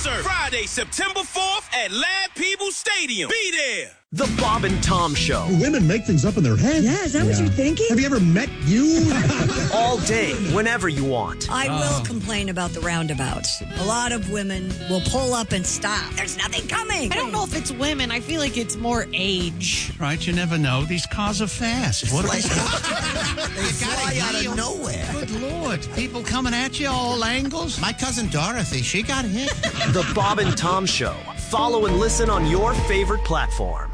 concert Friday, September 4th at Lad Peebles Stadium. Be there. The Bob and Tom Show. Women make things up in their head. Yeah, is that what you're thinking? Have you ever met you? All day, whenever you want. I will complain about the roundabouts. A lot of women will pull up and stop. There's nothing coming. I don't know if it's women. I feel like it's more age. Right, you never know. These cars are fast. What are They fly out of nowhere. Good Lord. People coming at you all angles. My cousin Dorothy, she got hit. The Bob and Tom Show. Follow and listen on your favorite platform.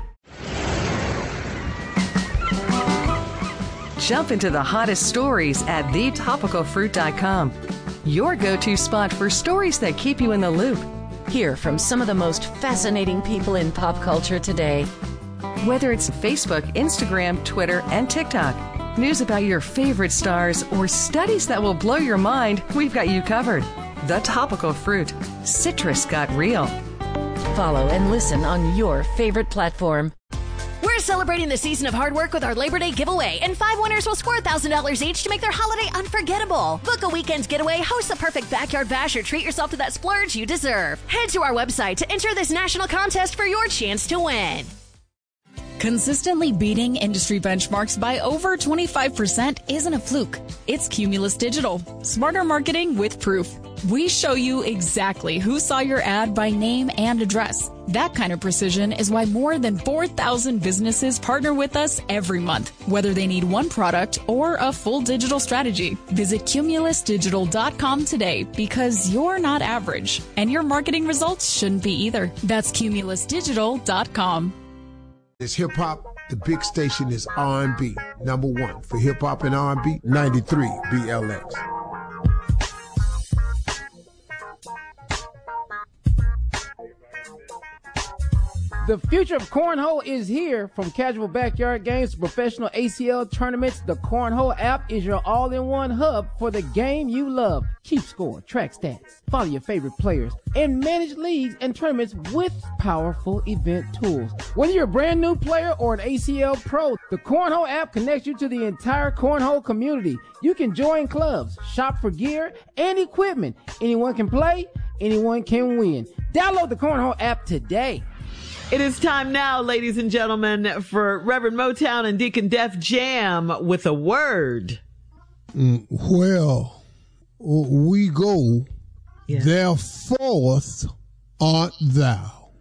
Jump into the hottest stories at thetopicalfruit.com. Your go-to spot for stories that keep you in the loop. Hear from some of the most fascinating people in pop culture today. Whether it's Facebook, Instagram, Twitter, and TikTok, news about your favorite stars, or studies that will blow your mind, we've got you covered. The Topical Fruit. Citrus got real. Follow and listen on your favorite platform. We're celebrating the season of hard work with our Labor Day giveaway, and 5 winners will score $1,000 each to make their holiday unforgettable. Book a weekend's getaway, host the perfect backyard bash, or treat yourself to that splurge you deserve. Head to our website to enter this national contest for your chance to win. Consistently beating industry benchmarks by over 25% isn't a fluke. It's Cumulus Digital. Smarter marketing with proof. We show you exactly who saw your ad by name and address. That kind of precision is why more than 4,000 businesses partner with us every month, whether they need one product or a full digital strategy. Visit cumulusdigital.com today, because you're not average, and your marketing results shouldn't be either. That's cumulusdigital.com. It's hip-hop. The big station is R&B. Number one for hip-hop and R&B, 93 BLX. The future of cornhole is here. From casual backyard games to professional ACL tournaments, the Cornhole app is your all-in-one hub for the game you love. Keep score, track stats, follow your favorite players, and manage leagues and tournaments with powerful event tools. Whether you're a brand new player or an ACL pro, the Cornhole app connects you to the entire cornhole community. You can join clubs, shop for gear and equipment. Anyone can play, anyone can win. Download the Cornhole app today. It is time now, ladies and gentlemen, for Reverend Motown and Deacon Def Jam with a word. Well, we go, therefore art thou.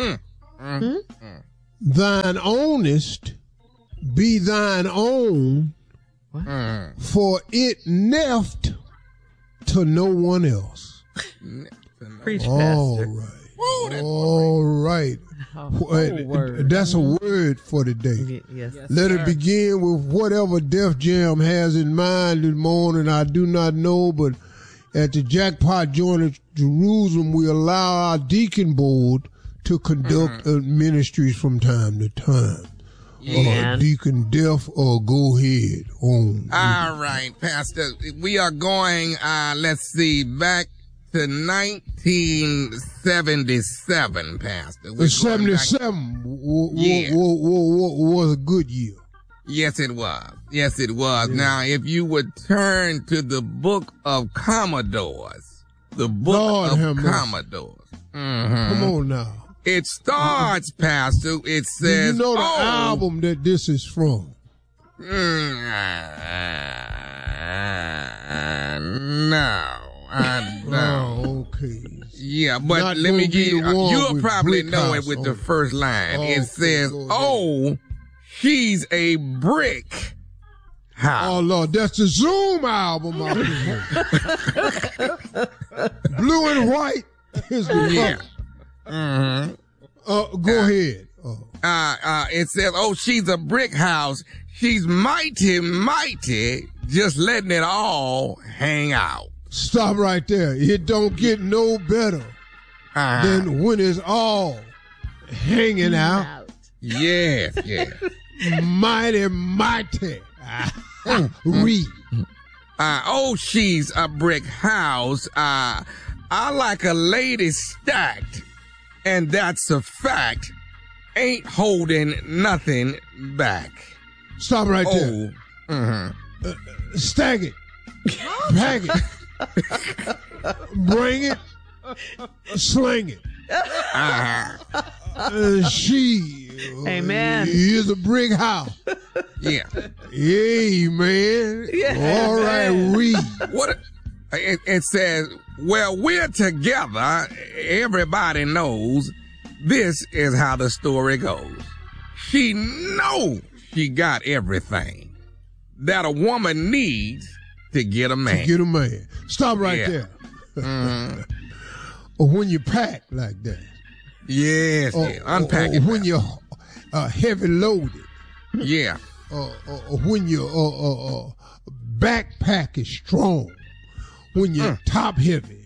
Thine ownest be thine own, for it neft to no one else. Preach, all Pastor. Right. All right. That's a word for today. Yes, Let it begin with whatever Def Jam has in mind this morning. I do not know, but at the Jackpot Joint of Jerusalem, we allow our deacon board to conduct ministries from time to time. Deacon Def, go ahead. All right, Pastor. We are going, let's see, back to 1977, Pastor. 77 was a good year. Yes, it was. Yes, it was. Yeah. Now, if you would turn to the Book of Commodores. The Book of Commodores. Come on now. It starts, Pastor. It says, do you know the album that this is from? No. Oh, okay. Yeah, but Not let me give you, you'll probably know it with house. the first line. It says, she's a brick house. Oh, Lord, that's the Zoom album. Blue and white is the color. Go ahead. It says, she's a brick house. She's mighty, just letting it all hang out. Stop right there. It don't get no better than when it's all hanging out. Yes. Mighty. Read. She's a brick house. I like a lady stacked, and that's a fact. Ain't holding nothing back. Stop right there. Stack it. Pack it. Bring it. Sling it. She Amen. is a brick house. Yeah. Amen. Yeah. All right, read. What? It says, well, we're together. Everybody knows this is how the story goes. She knows she got everything that a woman needs to get a man. To get a man. Stop right there. Or when you pack like that. Yes, unpack it. When you're heavy loaded. Yeah. Or when your backpack is strong. When you're top heavy.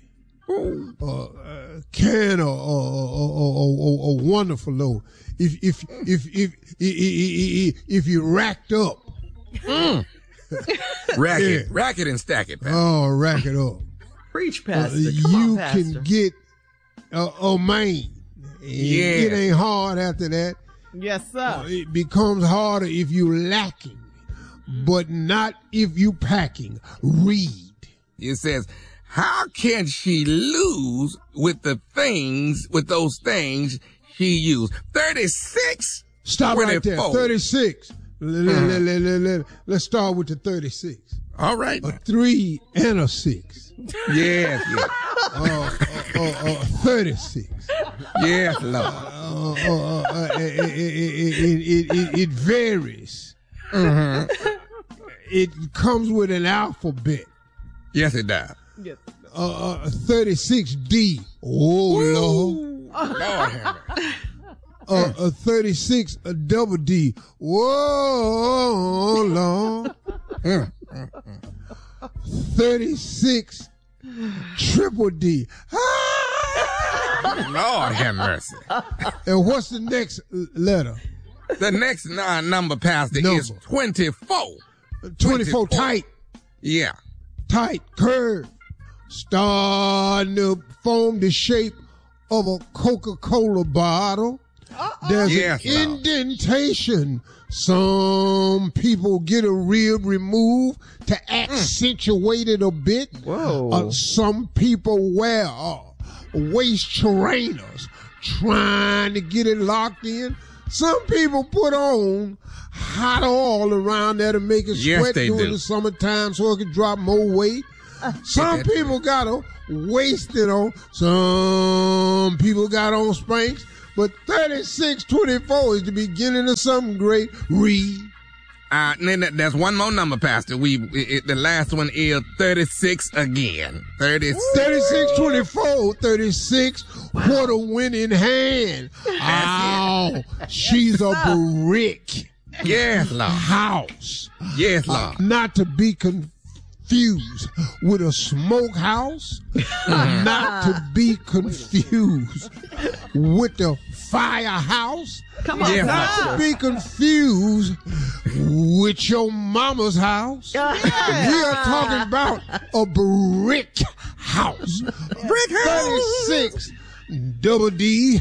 Can a wonderful load. If you racked up. Rack it and stack it, Pastor. Oh, rack it up. Preach, Pastor. You can get a man. It ain't hard after that. Yes, sir. It becomes harder if you lacking, but not if you packing. Read. It says, how can she lose with those things she used? 36? Stop 24. right there. 36. Let's start with the 36. All right. A 3 and a 6. Yes. 36. Yes, Lord. It varies. It comes with an alphabet. Yes, it does. 36D. Oh, Lord. Lord have it. 36 double D. Whoa, Lord. 36 triple D. Lord have mercy. And what's the next letter? The next number, Pastor, is 24. 24 tight. Yeah. Tight, curve. Starting to form the shape of a Coca-Cola bottle. There's an indentation. Some people get a rib removed to accentuate it a bit. Whoa. Some people wear waist trainers trying to get it locked in. Some people put on hot oil around there to make it sweat during the summertime so it can drop more weight. Some people got a wasted on. Some people got on Spanx. But 3624 is the beginning of something great. Read. Then there's one more number, Pastor. The last one is 36 again. 3624, 36. What a winning hand. Oh, she's a brick. Yes, Lord. House. Yes, Lord. Not to be confused with a smokehouse. Not to be confused with the firehouse. Come on, not to be confused with your mama's house. We are talking about a brick house. Brick house. 36 double D,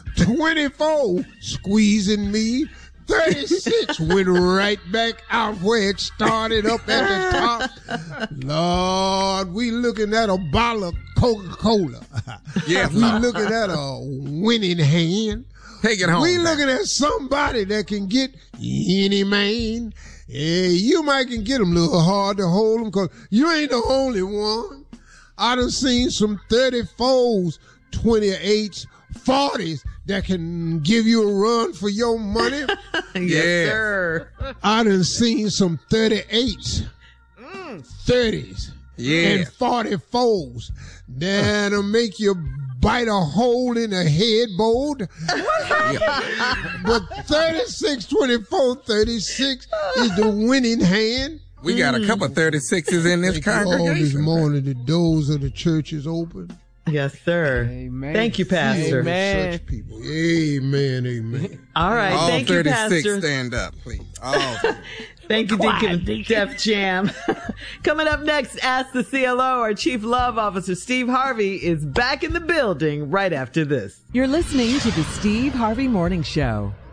24 squeezing me. 36 went right back out where it started up at the top. Lord, we looking at a bottle of Coca-Cola. Yes, we looking at a winning hand. Take it home. We looking at somebody that can get any man. You might can get them a little hard to hold them because you ain't the only one. I done seen some 34s, 28s, 40s that can give you a run for your money. Yes, sir. I done seen some 38s, 30s, and 44s that'll make you bite a hole in a headboard. But 36, 24, 36 is the winning hand. We got a couple 36s in this congregation. All this morning, the doors of the church is open. Yes, sir. Amen. Thank you, Pastor. Amen. Such people. Amen, amen. All right. All Thank you, 36 Pastor. stand up, please. All Thank you, Deacon Def Jam. Coming up next, Ask the CLO. Our Chief Love Officer, Steve Harvey, is back in the building right after this. You're listening to the Steve Harvey Morning Show.